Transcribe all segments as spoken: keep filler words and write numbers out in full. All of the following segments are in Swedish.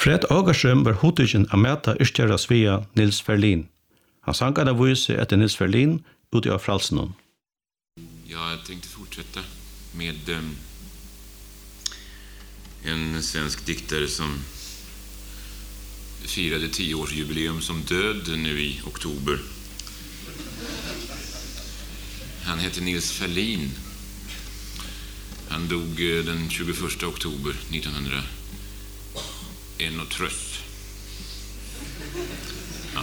Fred Ågerström var hotigen av mäta yrkjæra svea Nils Ferlin. Han sang att vise etter Nils Ferlin ute av fralsen. Ja, jag tänkte fortsätta med um, en svensk diktare som firade tioårsjubileum som död nu i oktober. Han hette Nils Ferlin. Han dog den tjugoförsta oktober nittonhundraen och tröst. Ja.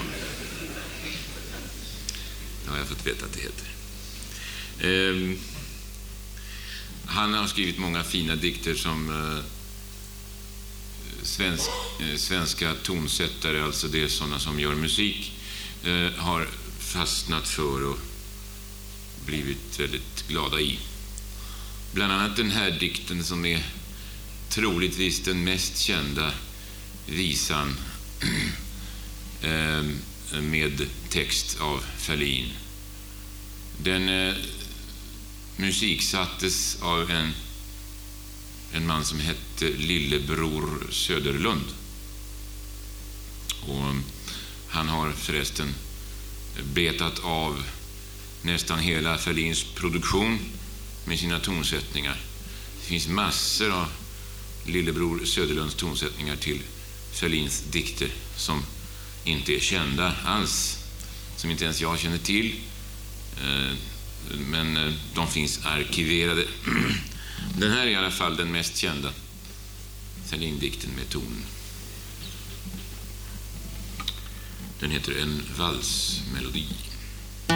Det har jag fått veta att det heter. Eh, han har skrivit många fina dikter som eh, svensk, eh, svenska tonsättare, alltså det är sådana som gör musik, eh, har fastnat för och blivit väldigt glada i. Bland annat den här dikten som är troligtvis den mest kända visan eh, med text av Ferlin. Den eh, musiksattes av en, en man som hette Lillebror Söderlund. Och han har förresten betat av nästan hela Ferlins produktion med sina tonsättningar. Det finns massor av Lillebror Söderlunds tonsättningar till Ferlins dikter som inte är kända alls, som inte ens jag känner till, men de finns arkiverade. Den här är i alla fall den mest kända Ferlin-dikten med tonen. Den heter En valsmelodi.